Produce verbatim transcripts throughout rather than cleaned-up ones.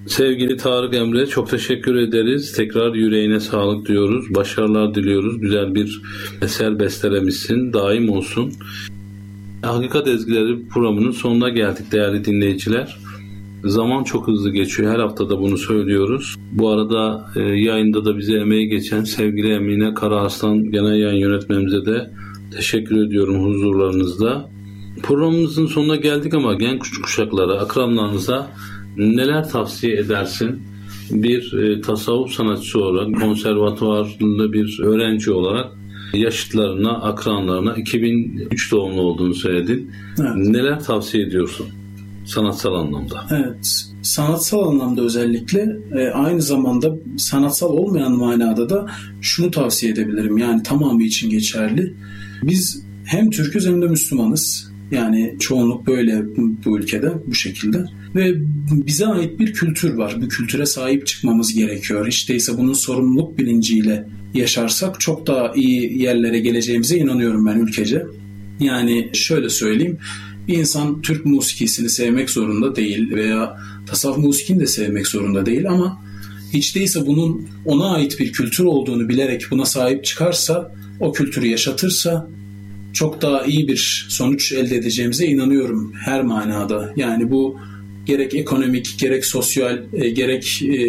Sevgili Tarık Emre, çok teşekkür ederiz. Tekrar yüreğine sağlık diyoruz. Başarılar diliyoruz. Güzel bir eser bestelemişsin. Daim olsun. Hakikat Ezgileri programının sonuna geldik değerli dinleyiciler. Zaman çok hızlı geçiyor. Her hafta da bunu söylüyoruz. Bu arada e, yayında da bize emeği geçen sevgili Emine Karaaslan Genel Yayın Yönetmenimize de teşekkür ediyorum huzurlarınızda. Programımızın sonuna geldik ama genç kuşaklara, akranlarınıza neler tavsiye edersin? Bir e, tasavvuf sanatçısı olarak, konservatuvarlı bir öğrenci olarak yaşıtlarına, akranlarına iki bin üç doğumlu olduğunu söyledin. Evet. Neler tavsiye ediyorsun sanatsal anlamda? Evet, sanatsal anlamda özellikle e, aynı zamanda sanatsal olmayan manada da şunu tavsiye edebilirim. Yani tamamı için geçerli. Biz hem Türk'üz hem de Müslümanız. Yani çoğunluk böyle bu ülkede bu şekilde. Ve bize ait bir kültür var. Bu kültüre sahip çıkmamız gerekiyor. Hiç değilse bunun sorumluluk bilinciyle yaşarsak çok daha iyi yerlere geleceğimize inanıyorum ben ülkece. Yani şöyle söyleyeyim. Bir insan Türk musikisini sevmek zorunda değil veya tasavvuf musikini de sevmek zorunda değil ama hiç değilse bunun ona ait bir kültür olduğunu bilerek buna sahip çıkarsa, o kültürü yaşatırsa çok daha iyi bir sonuç elde edeceğimize inanıyorum her manada. Yani bu gerek ekonomik, gerek sosyal, e, gerek e,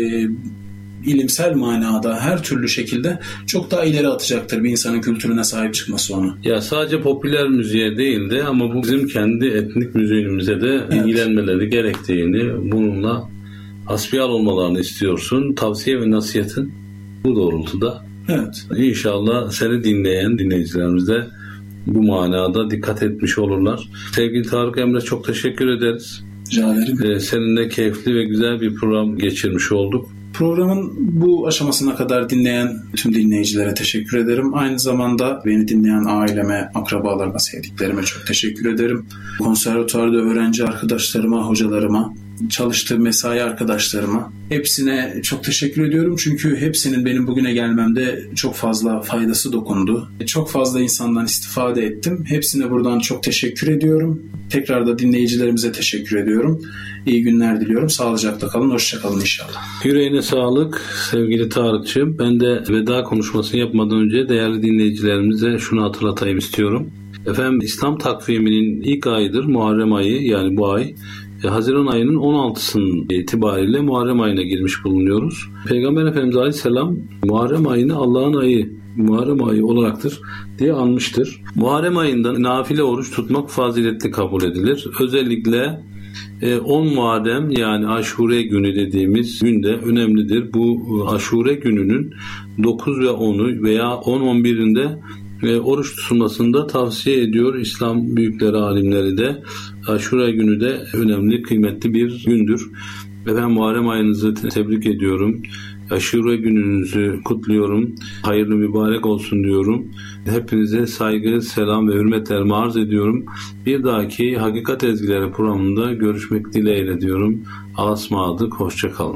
ilimsel manada her türlü şekilde çok daha ileri atacaktır bir insanın kültürüne sahip çıkması onu. Ya sadece popüler müziğe değil de ama bu bizim kendi etnik müziğimize de evet. ilgilenmeleri gerektiğini, bununla hasbihal olmalarını istiyorsun. Tavsiye ve nasihatin bu doğrultuda. Evet. İnşallah seni dinleyen dinleyicilerimiz de bu manada dikkat etmiş olurlar. Sevgili Tarık Emre, çok teşekkür ederiz. Rica ederim. Ee, seninle keyifli ve güzel bir program geçirmiş olduk. Programın bu aşamasına kadar dinleyen tüm dinleyicilere teşekkür ederim. Aynı zamanda beni dinleyen aileme, akrabalarıma, sevdiklerime çok teşekkür ederim. Konservatuvarda öğrenci arkadaşlarıma, hocalarıma, çalıştığım mesai arkadaşlarıma hepsine çok teşekkür ediyorum. Çünkü hepsinin benim bugüne gelmemde çok fazla faydası dokundu. Çok fazla insandan istifade ettim. Hepsine buradan çok teşekkür ediyorum. Tekrar da dinleyicilerimize teşekkür ediyorum. İyi günler diliyorum. Sağlıcakla kalın. Hoşça kalın inşallah. Yüreğine sağlık sevgili Tarık'cığım. Ben de veda konuşmasını yapmadan önce değerli dinleyicilerimize şunu hatırlatayım istiyorum. Efendim, İslam takviminin ilk ayıdır Muharrem ayı, yani bu ay. Haziran ayının on altısının itibariyle Muharrem ayına girmiş bulunuyoruz. Peygamber Efendimiz Aleyhisselam Muharrem ayını Allah'ın ayı, Muharrem ayı olaraktır diye anmıştır. Muharrem ayında nafile oruç tutmak faziletli kabul edilir. Özellikle on Muharrem, yani Aşure günü dediğimiz günde önemlidir. Bu Aşure gününün dokuz ve onu veya on on birinde ve oruç tutulmasını da tavsiye ediyor İslam büyükleri, alimleri de. Aşure günü de önemli, kıymetli bir gündür. Efendim, Muharrem ayınızı tebrik ediyorum. Aşure gününüzü kutluyorum. Hayırlı mübarek olsun diyorum. Hepinize saygı, selam ve hürmetlerimi arz ediyorum. Bir dahaki Hakikat Ezgileri programında görüşmek dileğiyle diyorum. Allah'a ısmarladık, hoşça kalın.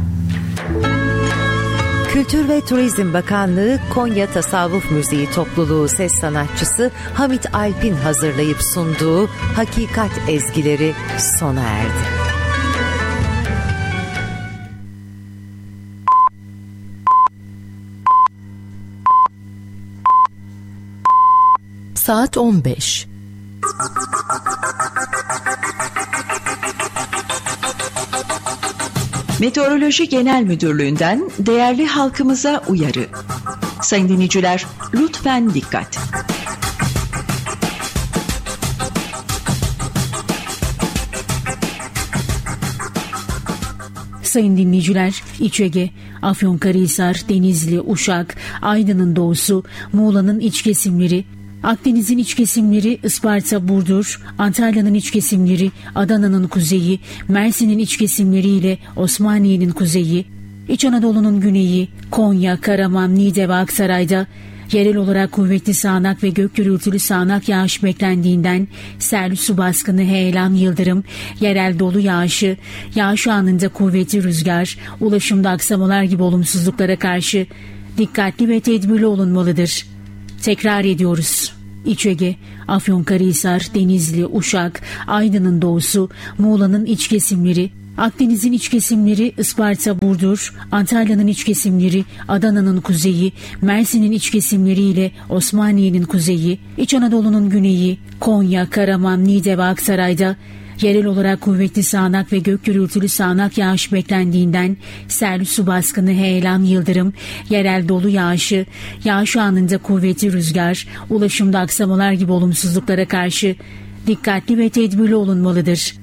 Kültür ve Turizm Bakanlığı Konya Tasavvuf Müziği Topluluğu ses sanatçısı Hamit Alp'in hazırlayıp sunduğu Hakikat Ezgileri sona erdi. Saat on beş. Meteoroloji Genel Müdürlüğü'nden değerli halkımıza uyarı. Sayın dinleyiciler, lütfen dikkat. Sayın dinleyiciler, İç Ege, Afyonkarahisar, Denizli, Uşak, Aydın'ın doğusu, Muğla'nın iç kesimleri, Akdeniz'in iç kesimleri, Isparta, Burdur, Antalya'nın iç kesimleri, Adana'nın kuzeyi, Mersin'in iç kesimleri ile Osmaniye'nin kuzeyi, İç Anadolu'nun güneyi, Konya, Karaman, Niğde ve Aksaray'da yerel olarak kuvvetli sağanak ve gök gürültülü sağanak yağış beklendiğinden sel, su baskını, heyelan, yıldırım, yerel dolu yağışı, yağış anında kuvvetli rüzgar, ulaşımda aksamalar gibi olumsuzluklara karşı dikkatli ve tedbirli olunmalıdır. Tekrar ediyoruz. İç Ege, Afyonkarahisar, Denizli, Uşak, Aydın'ın doğusu, Muğla'nın iç kesimleri, Akdeniz'in iç kesimleri Isparta, Burdur, Antalya'nın iç kesimleri Adana'nın kuzeyi, Mersin'in iç kesimleri ile Osmaniye'nin kuzeyi, İç Anadolu'nun güneyi, Konya, Karaman, Niğde ve Aksaray'da yerel olarak kuvvetli sağanak ve gök gürültülü sağanak yağış beklendiğinden sel, su baskını, heyelan, yıldırım, yerel dolu yağışı, yağış anında kuvvetli rüzgar, ulaşımda aksamalar gibi olumsuzluklara karşı dikkatli ve tedbirli olunmalıdır.